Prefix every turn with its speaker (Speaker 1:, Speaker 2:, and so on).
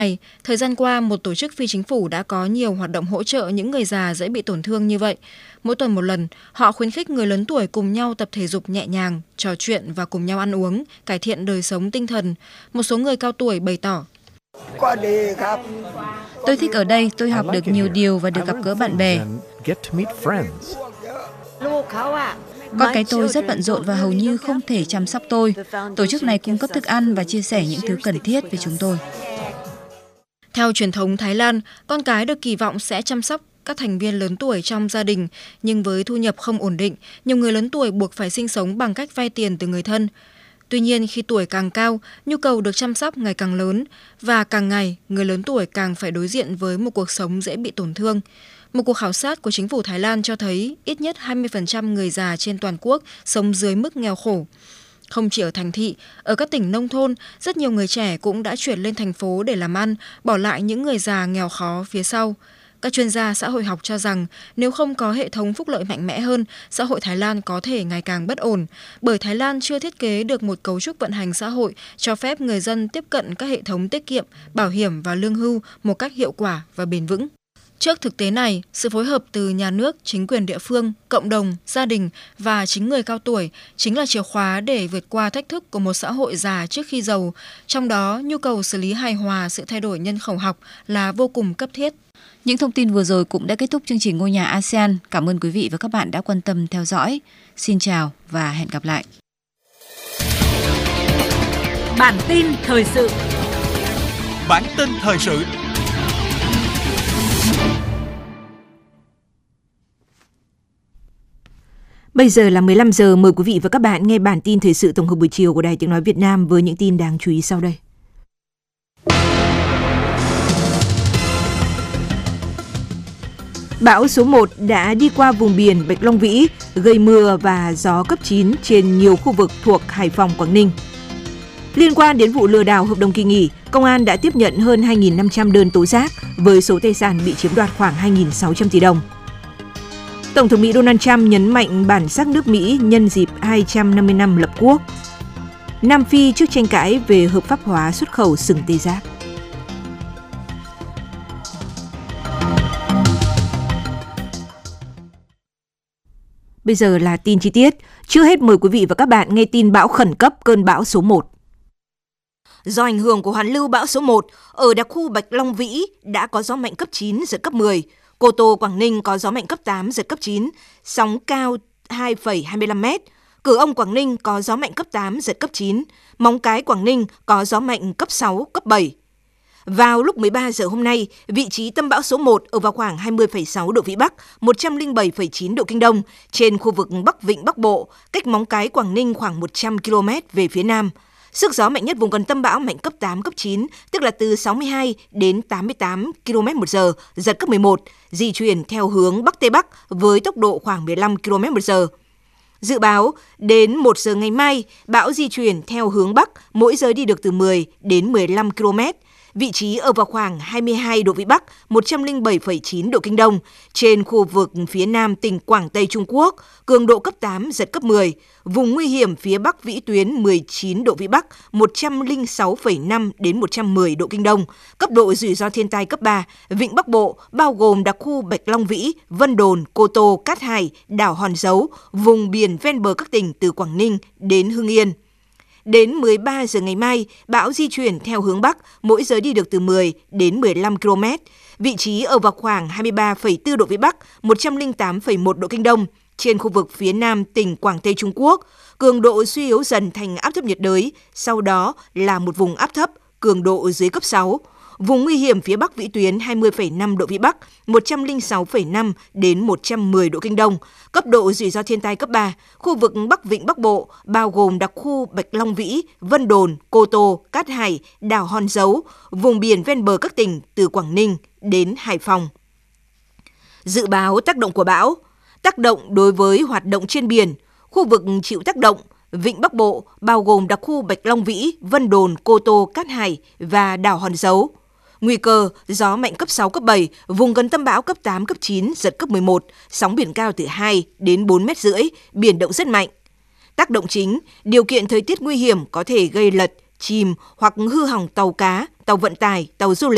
Speaker 1: Thời gian qua, một tổ chức phi chính phủ đã có nhiều hoạt động hỗ trợ những người già dễ bị tổn thương như vậy. Mỗi tuần một lần, họ khuyến khích người lớn tuổi cùng nhau tập thể dục nhẹ nhàng, trò chuyện và cùng nhau ăn uống, cải thiện đời sống tinh thần. Một số người cao tuổi bày tỏ:
Speaker 2: Tôi thích ở đây, tôi học được nhiều điều và được gặp gỡ bạn bè. Con cái tôi rất bận rộn và hầu như không thể chăm sóc tôi. Tổ chức này cung cấp thức ăn và chia sẻ những thứ cần thiết với chúng tôi.
Speaker 1: Theo truyền thống Thái Lan, con cái được kỳ vọng sẽ chăm sóc các thành viên lớn tuổi trong gia đình, nhưng với thu nhập không ổn định, nhiều người lớn tuổi buộc phải sinh sống bằng cách vay tiền từ người thân. Tuy nhiên, khi tuổi càng cao, nhu cầu được chăm sóc ngày càng lớn và càng ngày, người lớn tuổi càng phải đối diện với một cuộc sống dễ bị tổn thương. Một cuộc khảo sát của chính phủ Thái Lan cho thấy ít nhất 20% người già trên toàn quốc sống dưới mức nghèo khổ. Không chỉ ở thành thị, ở các tỉnh nông thôn, rất nhiều người trẻ cũng đã chuyển lên thành phố để làm ăn, bỏ lại những người già nghèo khó phía sau. Các chuyên gia xã hội học cho rằng nếu không có hệ thống phúc lợi mạnh mẽ hơn, xã hội Thái Lan có thể ngày càng bất ổn, bởi Thái Lan chưa thiết kế được một cấu trúc vận hành xã hội cho phép người dân tiếp cận các hệ thống tiết kiệm, bảo hiểm và lương hưu một cách hiệu quả và bền vững. Trước thực tế này, sự phối hợp từ nhà nước, chính quyền địa phương, cộng đồng, gia đình và chính người cao tuổi chính là chìa khóa để vượt qua thách thức của một xã hội già trước khi giàu. Trong đó, nhu cầu xử lý hài hòa sự thay đổi nhân khẩu học là vô cùng cấp thiết.
Speaker 2: Những thông tin vừa rồi cũng đã kết thúc chương trình Ngôi nhà ASEAN. Cảm ơn quý vị và các bạn đã quan tâm theo dõi. Xin chào và hẹn gặp lại.
Speaker 3: Bản tin thời sự.
Speaker 4: Bản tin thời sự.
Speaker 5: Bây giờ là 15 giờ, mời quý vị và các bạn nghe bản tin thời sự tổng hợp buổi chiều của Đài Tiếng nói Việt Nam với những tin đáng chú ý sau đây. Bão số 1 đã đi qua vùng biển Bạch Long Vĩ, gây mưa và gió cấp 9 trên nhiều khu vực thuộc Hải Phòng, Quảng Ninh. Liên quan đến vụ lừa đảo hợp đồng kỳ nghỉ, Công an đã tiếp nhận hơn 2.500 đơn tố giác với số tài sản bị chiếm đoạt khoảng 2.600 tỷ đồng. Tổng thống Mỹ Donald Trump nhấn mạnh bản sắc nước Mỹ nhân dịp 250 năm lập quốc. Nam Phi trước tranh cãi về hợp pháp hóa xuất khẩu sừng tê giác. Bây giờ là tin chi tiết. Trước hết mời quý vị và các bạn nghe tin bão khẩn cấp cơn bão số 1. Do ảnh hưởng của hoàn lưu bão số 1, ở đặc khu Bạch Long Vĩ đã có gió mạnh cấp 9, giật cấp 10. Cô Tô, Quảng Ninh có gió mạnh cấp 8, giật cấp 9, sóng cao 2,25 m. Cửa Ông, Quảng Ninh có gió mạnh cấp 8, giật cấp 9. Móng Cái, Quảng Ninh có gió mạnh cấp 6, cấp 7. Vào lúc 13 giờ hôm nay, vị trí tâm bão số 1 ở vào khoảng 20,6 độ Vĩ Bắc, 107,9 độ Kinh Đông, trên khu vực Bắc Vịnh Bắc Bộ, cách Móng Cái, Quảng Ninh khoảng 100 km về phía Nam. Sức gió mạnh nhất vùng gần tâm bão mạnh cấp 8, cấp 9, tức là từ 62 đến 88 km/h, giật cấp 11, di chuyển theo hướng Bắc Tây Bắc với tốc độ khoảng 15 km/h. Dự báo, đến 1 giờ ngày mai, bão di chuyển theo hướng Bắc, mỗi giờ đi được từ 10 đến 15 km. Vị trí ở vào khoảng 22 độ Vĩ Bắc, 107,9 độ Kinh Đông, trên khu vực phía nam tỉnh Quảng Tây Trung Quốc, cường độ cấp 8, giật cấp 10, vùng nguy hiểm phía Bắc vĩ tuyến 19 độ Vĩ Bắc, 106,5 đến 110 độ Kinh Đông, cấp độ rủi ro thiên tai cấp 3, Vịnh Bắc Bộ, bao gồm đặc khu Bạch Long Vĩ, Vân Đồn, Cô Tô, Cát Hải, đảo Hòn Dấu, vùng biển ven bờ các tỉnh từ Quảng Ninh đến Hưng Yên. Đến 13 giờ ngày mai, bão di chuyển theo hướng Bắc, mỗi giờ đi được từ 10 đến 15 km. Vị trí ở vào khoảng 23,4 độ Vĩ Bắc, 108,1 độ Kinh Đông, trên khu vực phía nam tỉnh Quảng Tây Trung Quốc. Cường độ suy yếu dần thành áp thấp nhiệt đới, sau đó là một vùng áp thấp, cường độ dưới cấp 6. Vùng nguy hiểm phía Bắc vĩ tuyến 20,5 độ Vĩ Bắc, 106,5 đến 110 độ Kinh Đông, cấp độ rủi ro thiên tai cấp 3, khu vực Bắc Vịnh Bắc Bộ, bao gồm đặc khu Bạch Long Vĩ, Vân Đồn, Cô Tô, Cát Hải, đảo Hòn Dấu, vùng biển ven bờ các tỉnh từ Quảng Ninh đến Hải Phòng. Dự báo tác động của bão. Tác động đối với hoạt động trên biển, khu vực chịu tác động, Vịnh Bắc Bộ, bao gồm đặc khu Bạch Long Vĩ, Vân Đồn, Cô Tô, Cát Hải và đảo Hòn Dấu. Nguy cơ gió mạnh cấp 6, cấp 7, vùng gần tâm bão cấp 8, cấp 9, giật cấp 11, sóng biển cao từ 2 đến 4,5 m, biển động rất mạnh. Tác động chính, điều kiện thời tiết nguy hiểm có thể gây lật, chìm hoặc hư hỏng tàu cá, tàu vận tải, tàu du lịch.